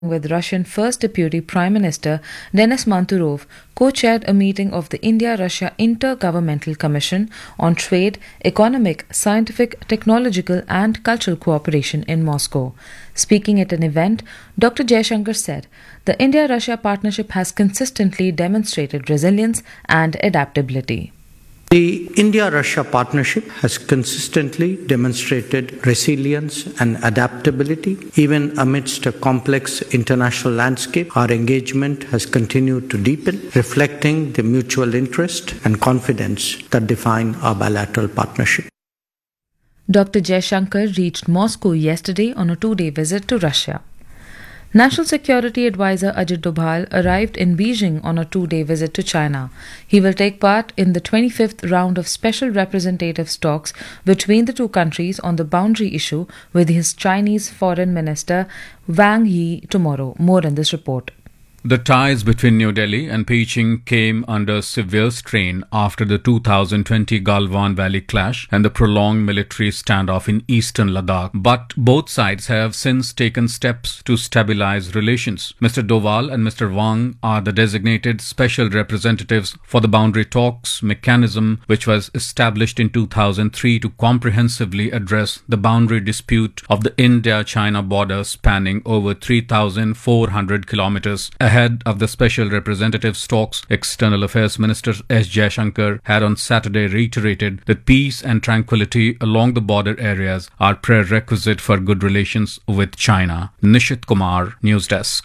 with Russian First Deputy Prime Minister Denis Manturov, co-chaired a meeting of the India-Russia Inter-Governmental Commission on Trade, Economic, Scientific, Technological and Cultural Cooperation in Moscow. Speaking at an event, Dr. Jaishankar said, the India-Russia partnership has consistently demonstrated resilience and adaptability. The India-Russia partnership has consistently demonstrated resilience and adaptability. Even amidst a complex international landscape, our engagement has continued to deepen, reflecting the mutual interest and confidence that define our bilateral partnership. Dr. Jaishankar reached Moscow yesterday on a two-day visit to Russia. National Security Advisor Ajit Doval arrived in Beijing on a two-day visit to China. He will take part in the 25th round of special representatives talks between the two countries on the boundary issue with his Chinese Foreign Minister Wang Yi tomorrow. More in this report. The ties between New Delhi and Beijing came under severe strain after the 2020 Galwan Valley clash and the prolonged military standoff in eastern Ladakh. But both sides have since taken steps to stabilize relations. Mr. Doval and Mr. Wang are the designated special representatives for the boundary talks mechanism, which was established in 2003 to comprehensively address the boundary dispute of the India-China border spanning over 3,400 kilometers. Ahead of the special representatives talks, External Affairs Minister S. Jaishankar had on Saturday reiterated that peace and tranquility along the border areas are prerequisite for good relations with China. Nishit Kumar, News Desk.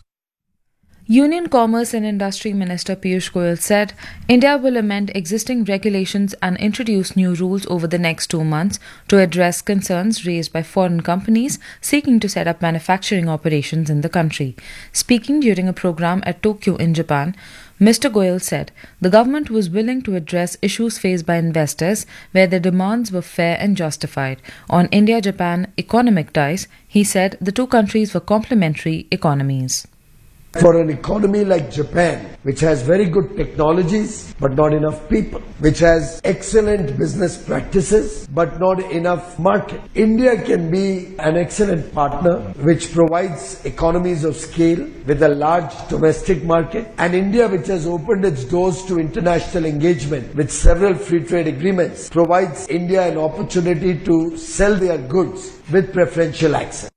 Union Commerce and Industry Minister Piyush Goyal said India will amend existing regulations and introduce new rules over the next 2 months to address concerns raised by foreign companies seeking to set up manufacturing operations in the country. Speaking during a program at Tokyo in Japan, Mr. Goyal said the government was willing to address issues faced by investors where their demands were fair and justified. On India-Japan economic ties, he said the two countries were complementary economies. For an economy like Japan, which has very good technologies but not enough people, which has excellent business practices but not enough market, India can be an excellent partner which provides economies of scale with a large domestic market, and India, which has opened its doors to international engagement with several free trade agreements, provides India an opportunity to sell their goods with preferential access.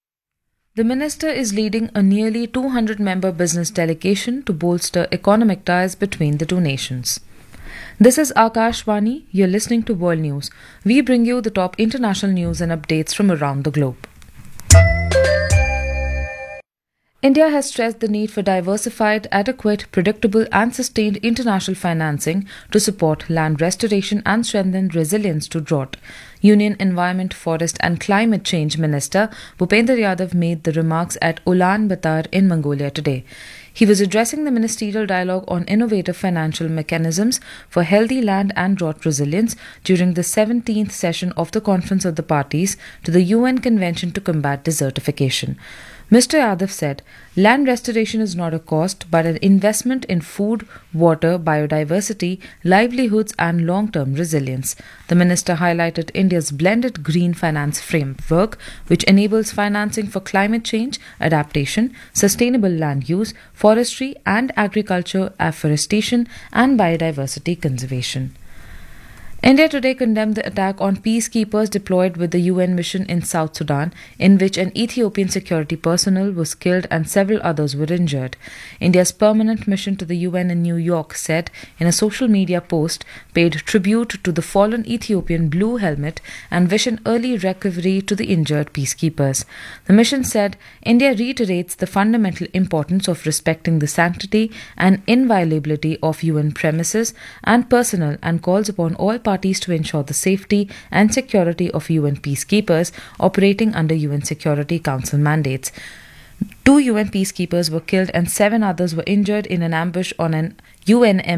The minister is leading a nearly 200-member business delegation to bolster economic ties between the two nations. This is Akashvani. You're listening to World News. We bring you the top international news and updates from around the globe. India has stressed the need for diversified, adequate, predictable and sustained international financing to support land restoration and strengthen resilience to drought. Union Environment, Forest and Climate Change Minister Bhupender Yadav made the remarks at Ulaanbaatar in Mongolia today. He was addressing the ministerial dialogue on innovative financial mechanisms for healthy land and drought resilience during the 17th session of the Conference of the Parties to the UN Convention to Combat Desertification. Mr. Yadav said, land restoration is not a cost but an investment in food, water, biodiversity, livelihoods and long-term resilience. The minister highlighted India's blended green finance framework, which enables financing for climate change, adaptation, sustainable land use, forestry and agriculture, afforestation and biodiversity conservation. India today condemned the attack on peacekeepers deployed with the UN mission in South Sudan, in which an Ethiopian security personnel was killed and several others were injured. India's permanent mission to the UN in New York said in a social media post paid tribute to the fallen Ethiopian Blue Helmet and wished an early recovery to the injured peacekeepers. The mission said India reiterates the fundamental importance of respecting the sanctity and inviolability of UN premises and personnel and calls upon all parties to ensure the safety and security of UN peacekeepers operating under UN Security Council mandates. 2 UN peacekeepers were killed and 7 others were injured in an ambush on an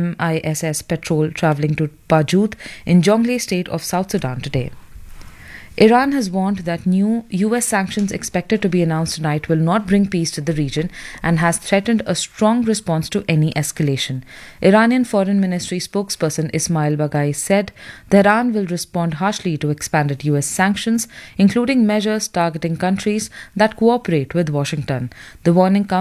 UNMISS patrol travelling to Pajut in Jonglei state of South Sudan today. Iran has warned that new US sanctions expected to be announced tonight will not bring peace to the region and has threatened a strong response to any escalation. Iranian Foreign Ministry spokesperson Ismail Baghai said Tehran will respond harshly to expanded US sanctions, including measures targeting countries that cooperate with Washington. The warning comes